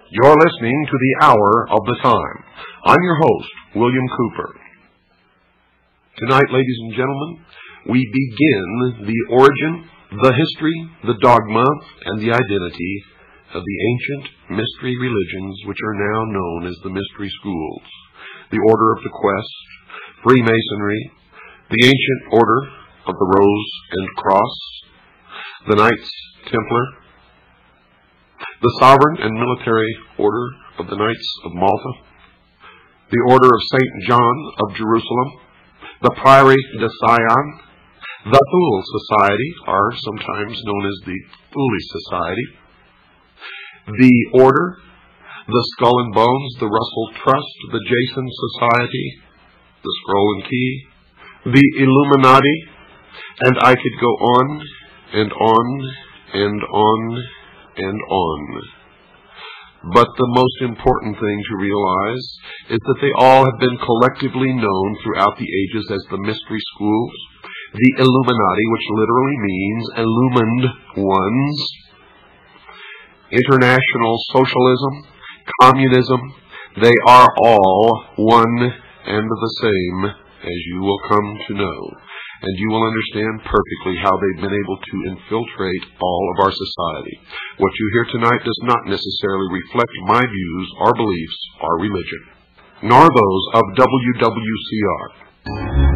You're listening to the Hour of the Time. I'm your host, William Cooper. Tonight, ladies and gentlemen, we begin the origin, the history, the dogma, and the identity of the ancient mystery religions which are now known as the mystery schools. The Order of the Quest, Freemasonry, the Ancient Order of the Rose and Cross, the Knights Templar, the Sovereign and Military Order of the Knights of Malta, the Order of St. John of Jerusalem, the Prieuré de Sion, the Thule Society, are sometimes known as the Thule Society, the Order, the Skull and Bones, the Russell Trust, the Jason Society, the Scroll and Key, the Illuminati, and I could go on and on and on and on. But the most important thing to realize is that they all have been collectively known throughout the ages as the mystery schools, the Illuminati, which literally means illumined ones, international socialism, communism. They are all one and the same, as you will come to know. And you will understand perfectly how they've been able to infiltrate all of our society. What you hear tonight does not necessarily reflect my views or beliefs or religion, nor those of WWCR.